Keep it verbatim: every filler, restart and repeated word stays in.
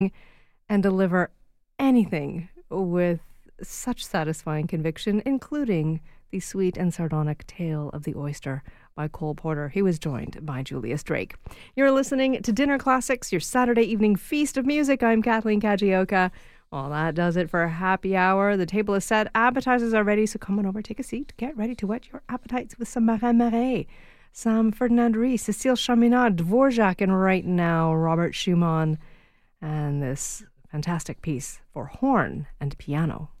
and deliver anything with such satisfying conviction, including the sweet and sardonic tale of the oyster by Cole Porter. He was joined by Julius Drake. You're listening to Dinner Classics, your Saturday evening feast of music. I'm Kathleen Kajioka. Well, that does it for a happy hour. The table is set. Appetizers are ready, so come on over, take a seat. Get ready to whet your appetites with some Marin Marais, some Ferdinand Ries, Cécile Chaminade, Dvorak, and right now, Robert Schumann, and this fantastic piece for horn and piano.